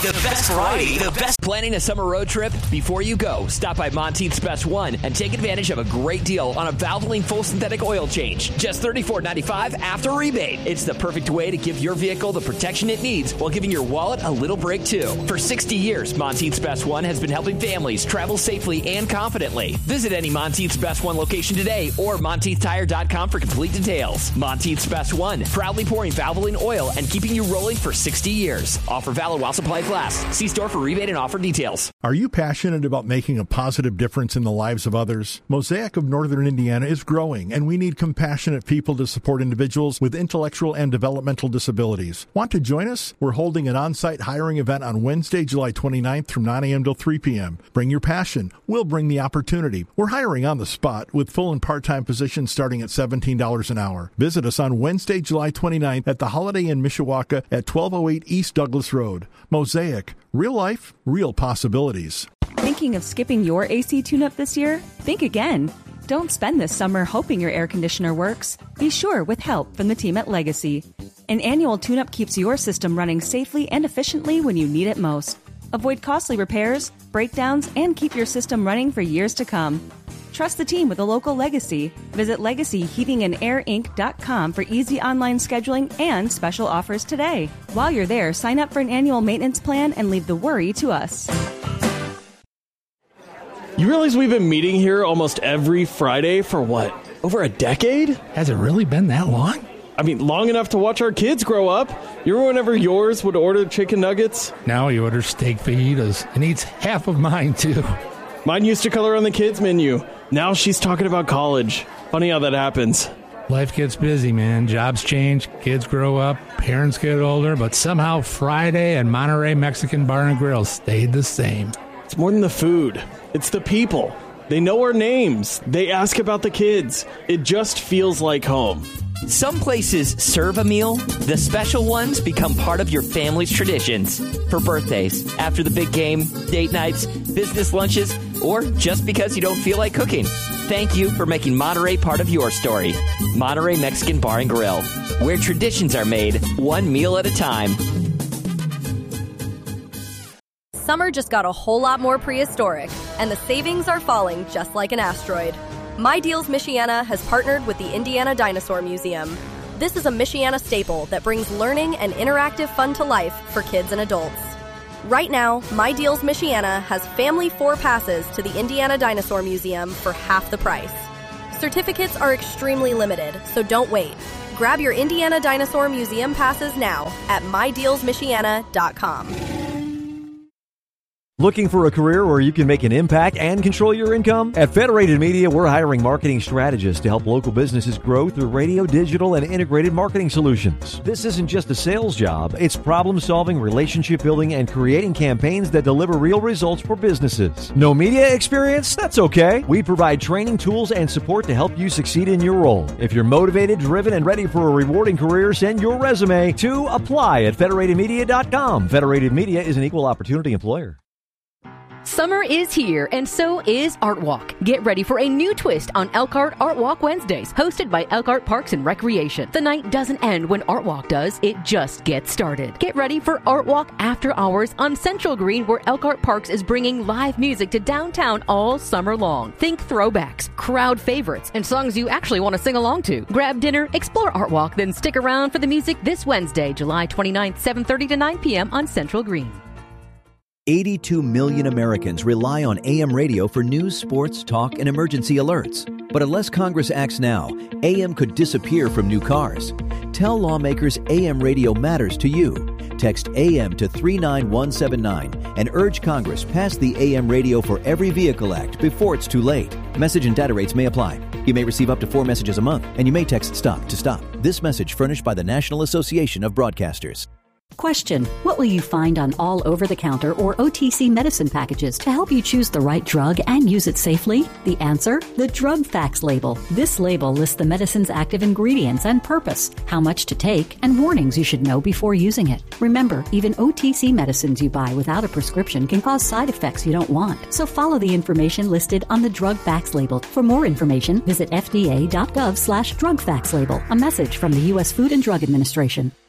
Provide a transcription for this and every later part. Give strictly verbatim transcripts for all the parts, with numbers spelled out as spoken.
The best variety, the best. Planning a summer road trip? Before you go, stop by Monteith's Best One and take advantage of a great deal on a Valvoline full synthetic oil change. Just thirty-four ninety-five after rebate. It's the perfect way to give your vehicle the protection it needs while giving your wallet a little break too. For sixty years, Monteith's Best One has been helping families travel safely and confidently. Visit any Monteith's Best One location today or Monteith Tire dot com for complete details. Monteith's Best One, proudly pouring Valvoline oil and keeping you rolling for sixty years. Offer valid while supplies last. See store for rebate and offer details. Are you passionate about making a positive difference in the lives of others? Mosaic of Northern Indiana is growing, and we need compassionate people to support individuals with intellectual and developmental disabilities. Want to join us? We're holding an on-site hiring event on Wednesday, July twenty-ninth from nine a.m. till three p.m. Bring your passion. We'll bring the opportunity. We're hiring on the spot with full and part-time positions starting at seventeen dollars an hour. Visit us on Wednesday, July twenty-ninth at the Holiday Inn Mishawaka at twelve oh eight East Douglas Road. Mosaic. Real life, real possibilities. Thinking of skipping your A C tune-up this year? Think again. Don't spend this summer hoping your air conditioner works. Be sure with help from the team at Legacy. An annual tune-up keeps your system running safely and efficiently when you need it most. Avoid costly repairs, breakdowns, and keep your system running for years to come. Trust the team with a local Legacy. Visit legacy heating and air inc dot com for easy online scheduling and special offers today. While you're there, sign up for an annual maintenance plan and leave the worry to us. You realize we've been meeting here almost every Friday for what, over a decade? Has it really been that long? I mean, long enough to watch our kids grow up. You remember whenever yours would order chicken nuggets? Now he orders steak fajitas and eats half of mine, too. Mine used to color on the kids' menu. Now she's talking about college. Funny how that happens. Life gets busy, man. Jobs change, kids grow up, parents get older, but somehow Friday and Monterey Mexican Bar and Grill stayed the same. It's more than the food. It's the people. They know our names. They ask about the kids. It just feels like home. Some places serve a meal. The special ones become part of your family's traditions. For birthdays, after the big game, date nights, business lunches, or just because you don't feel like cooking. Thank you for making Monterey part of your story. Monterey Mexican Bar and Grill, where traditions are made one meal at a time. Summer just got a whole lot more prehistoric, and the savings are falling just like an asteroid. My Deals Michiana has partnered with the Indiana Dinosaur Museum. This is a Michiana staple that brings learning and interactive fun to life for kids and adults. Right now, My Deals Michiana has family four passes to the Indiana Dinosaur Museum for half the price. Certificates are extremely limited, so don't wait. Grab your Indiana Dinosaur Museum passes now at my deals michiana dot com. Looking for a career where you can make an impact and control your income? At Federated Media, we're hiring marketing strategists to help local businesses grow through radio, digital, and integrated marketing solutions. This isn't just a sales job. It's problem-solving, relationship-building, and creating campaigns that deliver real results for businesses. No media experience? That's okay. We provide training, tools, and support to help you succeed in your role. If you're motivated, driven, and ready for a rewarding career, send your resume to apply at federated media dot com. Federated Media is an equal opportunity employer. Summer is here, and so is Art Walk. Get ready for a new twist on Elkhart Art Walk Wednesdays, hosted by Elkhart Parks and Recreation. The night doesn't end when Art Walk does, it just gets started. Get ready for Art Walk After Hours on Central Green, where Elkhart Parks is bringing live music to downtown all summer long. Think throwbacks, crowd favorites, and songs you actually want to sing along to. Grab dinner, explore Art Walk, then stick around for the music this Wednesday, July twenty-ninth, seven thirty to nine p.m. on Central Green. eighty-two million Americans rely on A M radio for news, sports, talk, and emergency alerts. But unless Congress acts now, A M could disappear from new cars. Tell lawmakers A M radio matters to you. Text A M to three nine one seven nine and urge Congress pass the A M Radio for Every Vehicle Act before it's too late. Message and data rates may apply. You may receive up to four messages a month, and you may text STOP to stop. This message furnished by the National Association of Broadcasters. Question: what will you find on all over-the-counter or O T C medicine packages to help you choose the right drug and use it safely? The answer: the Drug Facts label. This label lists the medicine's active ingredients and purpose, how much to take, and warnings you should know before using it. Remember, even O T C medicines you buy without a prescription can cause side effects you don't want. So follow the information listed on the Drug Facts label. For more information, visit F D A dot gov slash drug facts label. A message from the U S Food and Drug Administration.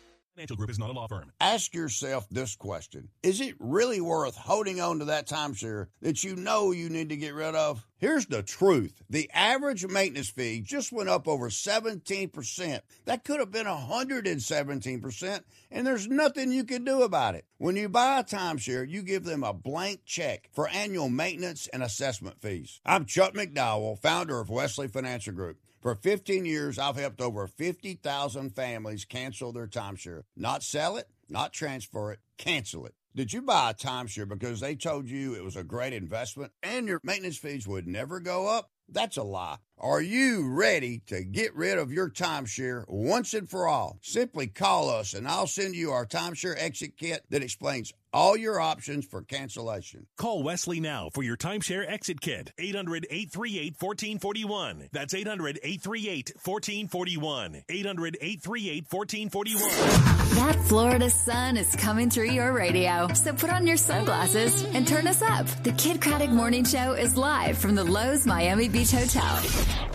Financial Group is not a law firm. Ask yourself this question. Is it really worth holding on to that timeshare that you know you need to get rid of? Here's the truth. The average maintenance fee just went up over seventeen percent. That could have been one hundred seventeen percent, and there's nothing you can do about it. When you buy a timeshare, you give them a blank check for annual maintenance and assessment fees. I'm Chuck McDowell, founder of Wesley Financial Group. For fifteen years, I've helped over fifty thousand families cancel their timeshare. Not sell it, not transfer it, cancel it. Did you buy a timeshare because they told you it was a great investment and your maintenance fees would never go up? That's a lie. Are you ready to get rid of your timeshare once and for all? Simply call us and I'll send you our timeshare exit kit that explains all your options for cancellation. Call Wesley now for your timeshare exit kit. eight hundred, eight three eight, one four four one. That's eight hundred, eight three eight, one four four one. eight hundred, eight three eight, one four four one. That Florida sun is coming through your radio, so put on your sunglasses and turn us up. The Kid Craddock Morning Show is live from the Lowe's Miami Beach Hotel.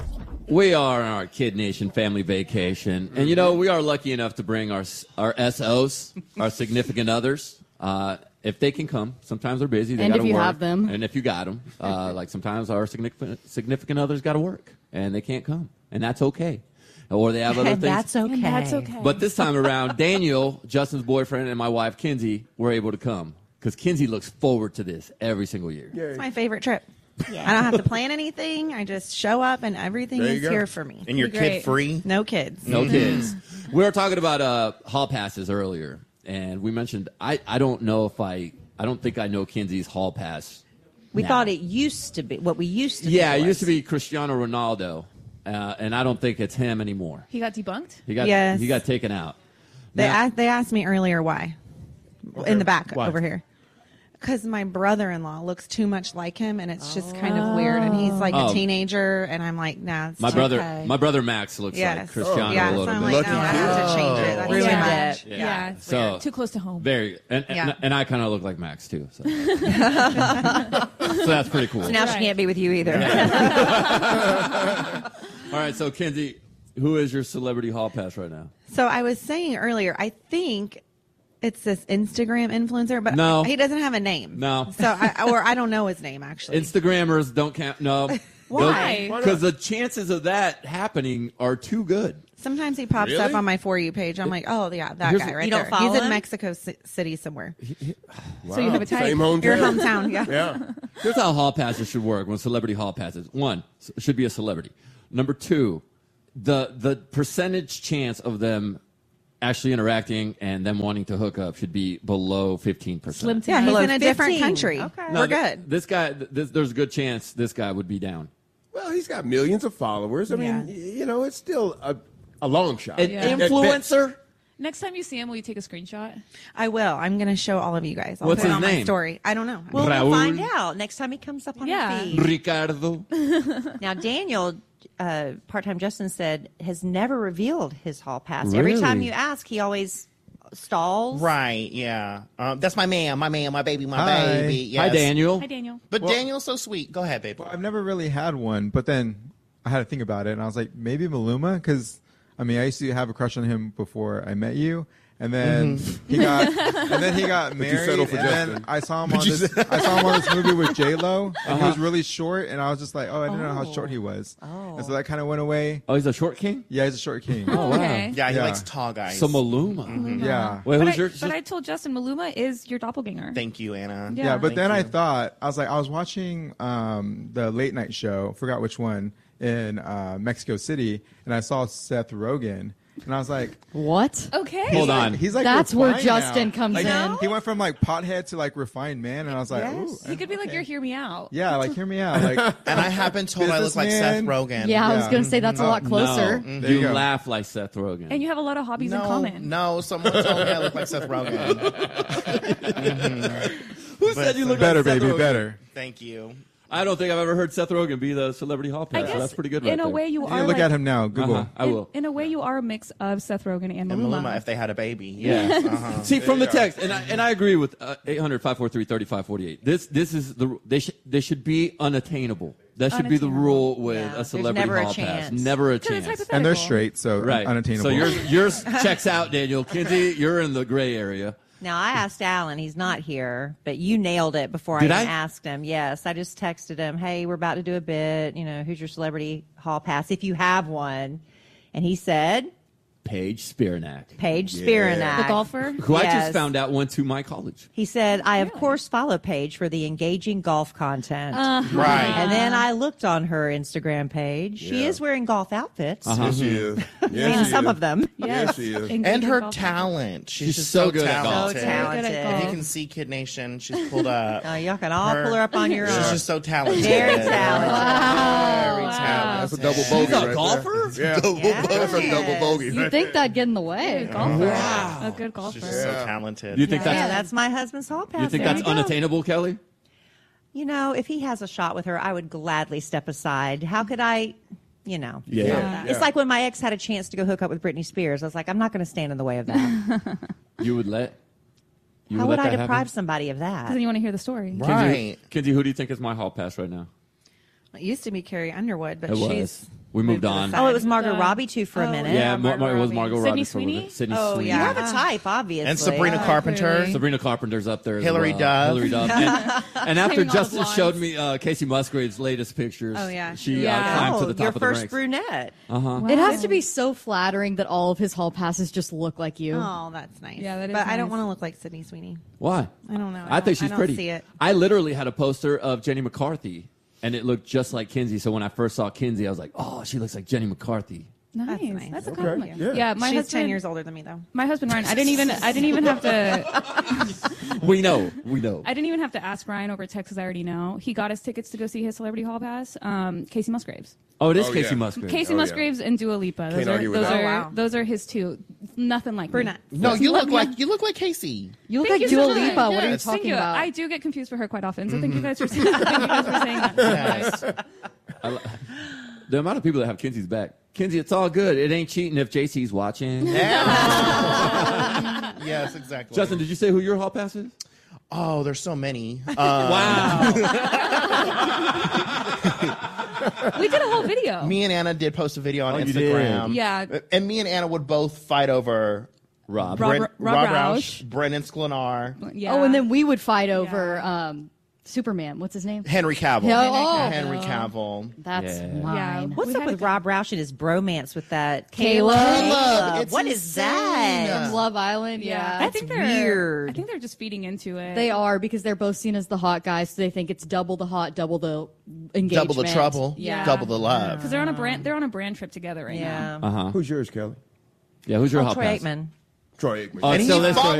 We are on our Kid Nation family vacation, and you know, we are lucky enough to bring our our S Os, our significant others. Uh, if they can come, sometimes they're busy. They and gotta if you work. have them. And if you got them. Uh, like sometimes our significant, significant others got to work, and they can't come. And that's okay. Or they have other and things. That's okay. And that's okay. But this time around, Daniel, Justin's boyfriend, and my wife, Kinsey, were able to come. Because Kinsey looks forward to this every single year. It's my favorite trip. Yeah. I don't have to plan anything. I just show up, and everything is go. here for me. And you're kid-free? No kids. No kids. We were talking about uh, hall passes earlier. And we mentioned, I, I don't know if I, I don't think I know Kinsey's hall pass. We now. thought it used to be, what we used to Yeah, do it was. used to be Cristiano Ronaldo. Uh, and I don't think it's him anymore. He got debunked? He got Yes. he got taken out. They, Now- asked, they asked me earlier why. In the back Why? over here. Because my brother-in-law looks too much like him, and it's just kind of weird. And he's like Oh. a teenager, and I'm like, nah. It's My too brother, okay. my brother Max looks Yes. like Cristiano Oh, yeah, a little so I'm bit. like, no, I have to change it. That's Ruined too it. much. Yeah. Yeah, it's So weird. Too close to home. Very, and and, Yeah. and I kind of look like Max too. So, so that's pretty cool. So now she can't be with you either. All right, so Kinsey, who is your celebrity hall pass right now? So I was saying earlier, I think it's this Instagram influencer, but No. he doesn't have a name. No. So I, or I don't know his name actually. Instagrammers don't count. No. Why? Because the chances of that happening are too good. Sometimes he pops Really? up on my For You page. I'm like, oh yeah, that Here's guy what- right You don't there. follow He's in him? Mexico C- City somewhere. So you have a type. Same hometown. Your hometown, yeah. Yeah. Here's how hall passes should work when celebrity hall passes. One, s- should be a celebrity. Number two, the the percentage chance of them actually interacting and them wanting to hook up should be below fifteen percent. Slim to yeah, he's Below in a different fifteen. country. Okay. No, We're th- good. This guy, th- this, there's a good chance this guy would be down. Well, he's got millions of followers. I mean, Yeah. y- you know, it's still a, a long shot. An Yeah. At influencer? Next time you see him, will you take a screenshot? I will. I'm going to show all of you guys. I'll What's put it his on name? my story. I don't know. We'll, Raul. we'll find out next time he comes up on Yeah. the feed. Ricardo. Now, Daniel, uh, part-time Justin said, has never revealed his hall pass. Every time Really? you ask, he always stalls. Right, yeah. Um, that's my man, my man, my baby, my Hi. baby. Yes. Hi, Daniel. Hi, Daniel. But Well- Daniel's so sweet. Go ahead, baby. Well, I've never really had one, but then I had to think about it, and I was like, maybe Maluma, because I mean, I used to have a crush on him before I met you, and then Mm-hmm. he got, and then he got you married, settled for and then Justin. I saw him But on you this, said- I saw him on this movie with J Lo, and he Uh-huh. was really short, and I was just like, oh, I didn't know how Oh. short he was, Oh. and so that kind of went away. Oh, he's a short king? Yeah, he's a short king. Oh, wow. Okay. Yeah, he Yeah. likes tall guys. So Maluma. Mhm. Yeah. Wait, But, who's I, your... but I told Justin Maluma is your doppelganger. Thank you, Anna. Yeah. Yeah, but Thank then I you. thought, I was like, I was watching um, the late night show, forgot which one, in uh, Mexico City, and I saw Seth Rogen, and I was like, What? Okay. Hold like- on. he's like That's where refined Justin now. comes Like, in. He went from like pothead to like refined man, and I was like, Yes. ooh. He could be like, your hear me out. Yeah, like hear me out. Like, And I have been told I look like Seth Businessman. Rogen. Yeah, I was Yeah. going to say that's a lot No. closer. No, There you you go. laugh like Seth Rogen. And you have a lot of hobbies no, in common. No, someone told me I look like Seth Rogen. Mhm. Who said you look better, like Seth baby, Rogen? better. Thank you. I don't think I've ever heard Seth Rogen be the celebrity hall I pass, so guess that's pretty good right in a there. way you You are look like, at him now. Google. Uh-huh, I in, will. in a way you are a mix of Seth Rogen and And Maluma. Maluma, if they had a baby. Yeah. Yes. Uh-huh. See, from the text, and I, and I agree with uh, eight hundred, five four three, three five four eight. This this is the they should they should be unattainable. That should be the rule with Yeah. a There's celebrity never a hall pass. chance. Never a 'Cause it's chance. And they're straight, so right. unattainable. So yours, yours checks out, Daniel. Kinsey, you're in the gray area. Now, I asked Alan. He's not here, but you nailed it before Did I even I? asked him. Yes, I just texted him, hey, we're about to do a bit. You know, who's your celebrity hall pass, if you have one? And he said, Paige Spiranak. Paige Spiranak. The golfer? Who I Yes. just found out went to my college. He said, I, of course, follow Paige for the engaging golf content. Uh-huh. Right. And then I looked on her Instagram page. She Yeah. is wearing golf outfits. Uh-huh. Yes, she is. I Yes, mean, she some is. of them. Yes, she is. And her talent. She's, She's just so so, good at golf. talented. So talented. Good at If golf. you can see Kid Nation, she's pulled up. Oh, y'all can all pull her up on your She's own. just so talented. Very talented. Very Wow. talented. That's a double bogey. She's a right golfer? There. Yeah. Yes. That's a double bogey. You'd right think that'd get in the way. Golfer. A good golfer. She's just so talented. Do you think Yeah, that's that's my husband's hall pass. you think There that's we go. unattainable, Kelly? You know, if he has a shot with her, I would gladly step aside. How could I, you know? Yeah. Yeah. It's like when my ex had a chance to go hook up with Britney Spears. I was like, I'm not going to stand in the way of that. You would let? You How would let I that deprive happen? somebody of that? Because then you want to hear the story. Kinsey, Right. Kinsey, who do you think is my hall pass right now? It used to be Carrie Underwood, but It was. she's We moved to the on. side. Oh, it was Margot Uh, Robbie too for a oh, minute. Yeah, Yeah, Mar- Mar- it was Margot Margot Robbie. Robbie. Sydney for a minute. Sweeney? Sydney Oh, Sweeney. You yeah. have a type, obviously. And Sabrina Oh, Carpenter. clearly. Sabrina Carpenter's up there. As Hillary well. Duff. Hillary Duff. And, and after Naming all the Justice blondes. showed me uh, Casey Musgrave's latest pictures, Oh, yeah. she Yeah. uh, climbed Oh, to the top your of the first ranks. brunette. Uh-huh. It has to be so flattering that all of his hall passes just look like you. Oh, that's nice. Yeah, that is But I don't nice. want to look like Sydney Sweeney. Why? I don't know. I, I think don't- she's I don't pretty. see it. I literally had a poster of Jenny McCarthy, and it looked just like Kinsey. So when I first saw Kinsey, I was like, "Oh, she looks like Jenny McCarthy." Nice. That's That's, nice. a Okay. compliment. Yeah. Yeah, my She's husband. ten years older than me, though. My husband Ryan. I didn't even. I didn't even have to. We know. We know. I didn't even have to ask Ryan over text because I already know. He got us tickets to go see his celebrity hall pass. Um, Casey Musgraves. Oh, it is Oh, Casey yeah. Musgraves. Casey Oh, yeah. Musgraves and Dua Lipa. Those Can't are argue with those that. are Oh, wow. those are his two. Nothing like me. Brunette. No, Just you look love- like you look like Casey. You look Thank like you Dua so much. Lipa. What are you Yes. Thank talking you. about? I do get confused for her quite often, so thank you guys for saying, thank you guys for saying that. Yes. I li- the amount of people that have Kinsey's back. Kinsey, it's all good. It ain't cheating if J C's watching. Yes, exactly. Justin, did you say who your hall pass is? Oh, there's so many. Um, Wow. We did a whole video. Me and Anna did post a video on Oh, you Instagram. did? Yeah. And me and Anna would both fight over Rob. Rob- Brent- Rob Roush, Roush. Brennan Sklenar, Yeah. Oh, and then we would fight over um, Superman. What's his name? Henry Cavill. Yeah, oh. Henry Cavill. That's Yeah. mine. What's We up had with to- Rob Roush and his bromance with that Caleb. Caleb, it's What is insane. that? From Love Island. Yeah, Yeah, I That's think they're weird. I think they're just feeding into it. They are because they're both seen as the hot guys, so they think it's double the hot, double the engagement. Double the trouble, Yeah. double the love. because they're on a brand. They're on a brand trip together right Yeah. Uh huh. Who's yours, Kelly? Yeah, who's your Oh, hall Troy pass? Aikman. Troy Aikman. Oh, And still he is Troy